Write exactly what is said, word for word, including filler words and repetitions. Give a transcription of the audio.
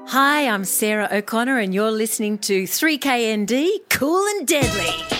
Hi, I'm Sarah O'Connor and you're listening to three K N D Cool and Deadly.